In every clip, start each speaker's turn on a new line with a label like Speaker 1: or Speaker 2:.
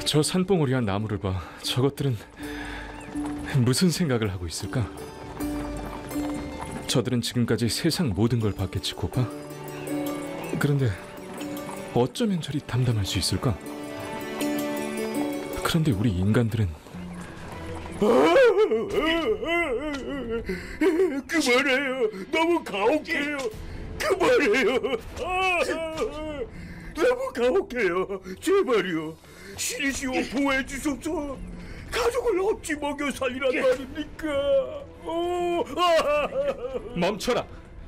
Speaker 1: 저 산봉우리한 나무를 봐. 저것들은 무슨 생각을 하고 있을까? 저들은 지금까지 세상 모든 걸 봤겠지, 고파. 그런데 어쩌면 저리 담담할 수 있을까? 그런데 우리 인간들은
Speaker 2: 그만해요. 너무 가혹해요. 그만해요. 너무 가혹해요. 제발요. 신이시여 보호해 주소서. 가족을 어찌 먹여 살리란 말입니까?
Speaker 1: 멈춰라.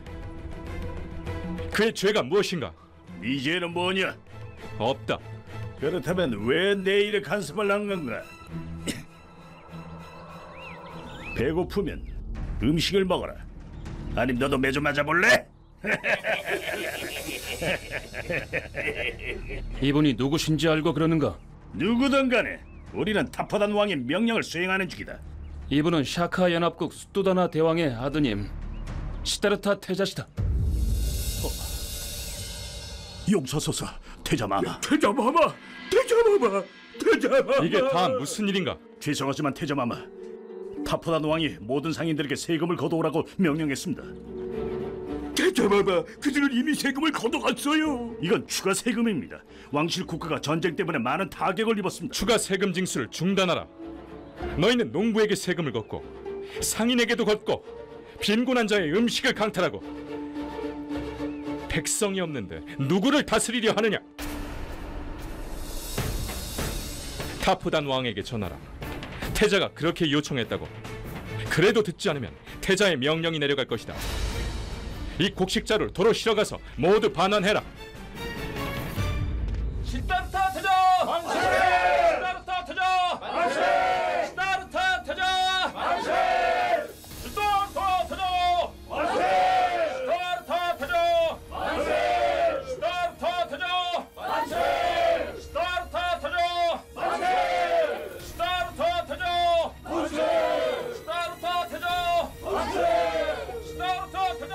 Speaker 1: 그의 죄가 무엇인가?
Speaker 2: 네 죄는 뭐냐?
Speaker 1: 없다.
Speaker 2: 그렇다면 왜 내일의 간섭을 한 건가? 배고프면 음식을 먹어라. 아님 너도 매주 맞아볼래?
Speaker 3: 이분이 누구신지 알고 그러는가?
Speaker 2: 누구든 간에 우리는 타파단 왕의 명령을 수행하는 중이다.
Speaker 3: 이분은 샤카 연합국 수도다나 대왕의 아드님 시다르타 태자시다.
Speaker 2: 용서소서, 태자마마.
Speaker 1: 태자마마! 이게 다 무슨 일인가?
Speaker 2: 죄송하지만 태자마마, 타파단 왕이 모든 상인들에게 세금을 거두오라고 명령했습니다. 태자마마, 그들은 이미 세금을 거둬갔어요. 이건 추가 세금입니다. 왕실 국가가 전쟁 때문에 많은 타격을 입었습니다.
Speaker 1: 추가 세금 징수를 중단하라. 너희는 농부에게 세금을 걷고 상인에게도 걷고 빈곤한 자의 음식을 강탈하고 백성이 없는데 누구를 다스리려 하느냐? 타프단 왕에게 전하라. 태자가 그렇게 요청했다고. 그래도 듣지 않으면 태자의 명령이 내려갈 것이다. 이 곡식자루를 도로 실어가서 모두 반환해라.
Speaker 3: 시다르타 태자! 만세! 시다르타 태자! 만세! 시다르타 태자! 만세! 시다르타 태자! 만세! 시다르타 태자! 만세! 시다르타 태자! 만세! 시다르타 태자! 만세! 시다르타 태자! 만세! 시다르타 태자! 만세! 시다르타 태자!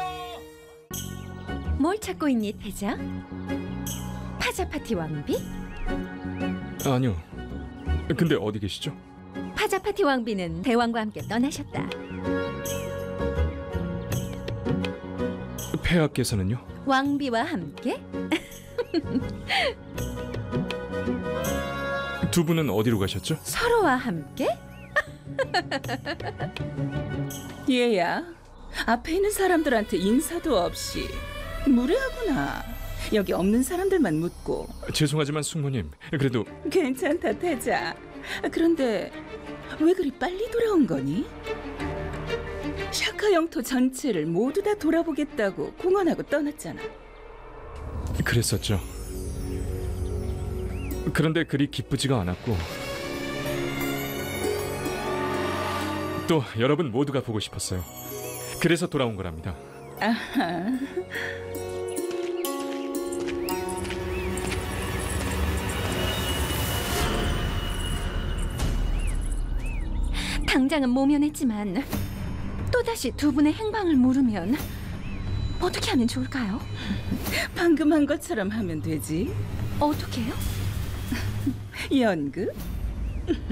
Speaker 4: 뭘 찾고 있니, 태자? 파자파티 왕비?
Speaker 1: 아니요. 근데 어디 계시죠?
Speaker 4: 파자파티 왕비는 대왕과 함께 떠나셨다.
Speaker 1: 폐하께서는요?
Speaker 4: 왕비와 함께?
Speaker 1: 두 분은 어디로 가셨죠?
Speaker 4: 서로와 함께?
Speaker 5: 얘야, 앞에 있는 사람들한테 인사도 없이 무례하구나. 여기 없는 사람들만 묻고.
Speaker 1: 죄송하지만 숙모님, 그래도
Speaker 5: 괜찮다, 태자. 그런데 왜 그리 빨리 돌아온 거니? 샤카 영토 전체를 모두 다 돌아보겠다고 공언하고 떠났잖아.
Speaker 1: 그랬었죠. 그런데 그리 기쁘지가 않았고 또 여러분 모두가 보고 싶었어요. 그래서 돌아온 거랍니다.
Speaker 5: 아하.
Speaker 4: 당장은 모면했지만 또다시 두 분의 행방을 물으면 어떻게 하면 좋을까요?
Speaker 5: 방금 한 것처럼 하면 되지.
Speaker 4: 어떻게요?
Speaker 5: 연극?